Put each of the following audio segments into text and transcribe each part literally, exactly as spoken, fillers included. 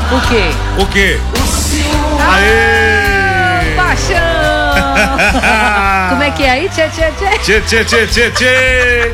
O quê? O quê? Aê! Paixão! Como é que é aí? Tchê, tchê, tchê. Tchê, tchê, tchê, tchê, tchê.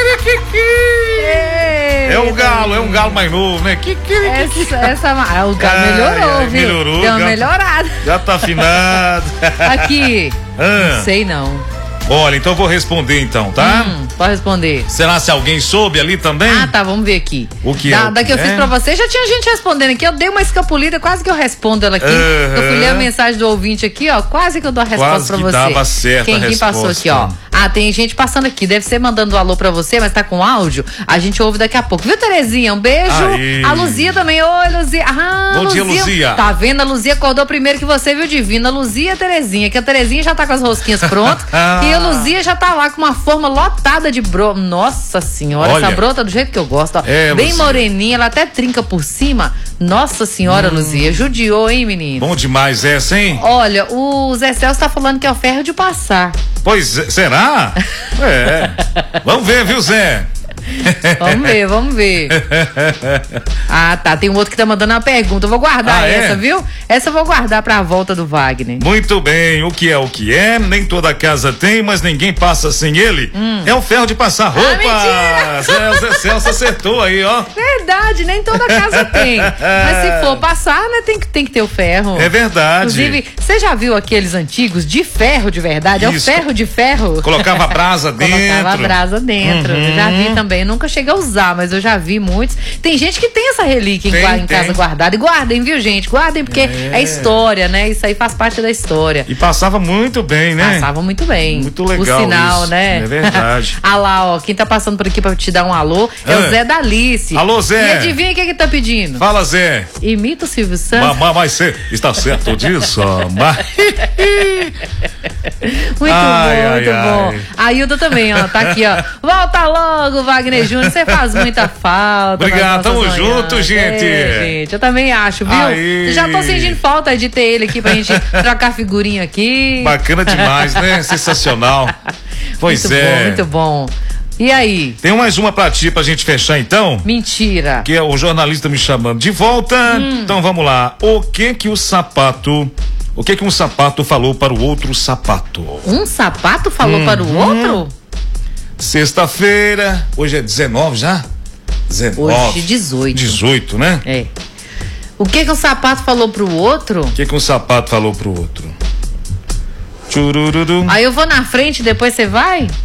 É um galo, é um galo mais novo, né? Essa, essa, ah, o galo melhorou, ai, viu? Melhorou. Deu uma já, melhorada. Já tá afinado. Aqui. Ah. Não sei não. Olha, então eu vou responder então, tá? Hum, pode responder. Será se alguém soube ali também? Ah, tá, vamos ver aqui. O que da, é? Da que eu é? fiz pra você, já tinha gente respondendo aqui. Eu dei uma escapulida, quase que eu respondo ela aqui. Uhum. Eu fui ler a mensagem do ouvinte aqui, ó. Quase que eu dou a resposta quase pra que você. Dava certo quem, a quem resposta. passou aqui, ó. Ah, tem gente passando aqui. Deve ser mandando um alô pra você, mas tá com áudio. A gente ouve daqui a pouco. Viu, Terezinha? Um beijo. Aí. A Luzia também. Oi, Luzia. Ah, Bom Luzia. dia, Luzia. Tá vendo? A Luzia acordou primeiro que você, viu, Divina? Luzia e a Terezinha. Que a Terezinha já tá com as rosquinhas prontas. E a Luzia já tá lá com uma forma lotada de brota. Nossa senhora, Olha, essa brota do jeito que eu gosto, ó. É, bem Luzia. moreninha, ela até trinca por cima. Nossa senhora, hum. Luzia, judiou, hein, menino? Bom demais essa, hein? Olha, o Zé Celso tá falando que é o ferro de passar. Pois é, será? É. Vamos ver, viu, Zé? Vamos ver, vamos ver. Ah, tá. Tem um outro que tá mandando uma pergunta. Eu vou guardar ah, essa, é? viu? Essa eu vou guardar pra volta do Wagner. Muito bem. O que é o que é? Nem toda casa tem, mas ninguém passa sem ele. Hum. É o ferro de passar roupa. Ah, Zé, o Zé Celso acertou aí, ó. Verdade, nem toda casa tem. Mas se for passar, né, tem que, tem que ter o ferro. É verdade. Inclusive, você já viu aqueles antigos de ferro de verdade? Isso. É o ferro de ferro. Colocava a brasa dentro. Colocava a brasa dentro. Uhum. Eu já vi também. Eu nunca cheguei a usar, mas eu já vi muitos. Tem gente que tem essa relíquia tem, em, em tem. casa guardada. E guardem, viu, gente? Guardem, porque é. é história, né? Isso aí faz parte da história. E passava muito bem, né? Passava muito bem. Muito legal. O sinal, isso. né? É verdade. Ah lá, ó. Quem tá passando por aqui pra te dar um alô é ah. o Zé da Alice. Alô, Zé. E adivinha o que que tá pedindo? Fala, Zé. Imita o Silvio Santos. Mas, mas você está certo disso? Mas... Muito ai, bom, ai, muito ai. bom. A Hilda também, ó, tá aqui, ó. Volta logo, Wagner Júnior, você faz muita falta. Obrigado, tamo manhãs. junto, gente. É, gente, eu também acho, viu? Aí. Já tô sentindo falta de ter ele aqui pra gente trocar figurinha aqui. Bacana demais, né? Sensacional. Pois muito é. Bom, muito bom. E aí? Tem mais uma pra ti, pra gente fechar então? Mentira. Que é o jornalista me chamando de volta. Hum. Então vamos lá. O que que o sapato... O que que um sapato falou para o outro sapato? Um sapato falou hum. para o outro? Sexta-feira. Hoje é dezenove já? dezenove. Hoje dezoito. dezoito, né? É. O que que um sapato falou pro outro? O que que um sapato falou pro outro? Churururu. Aí eu vou na frente, depois você vai?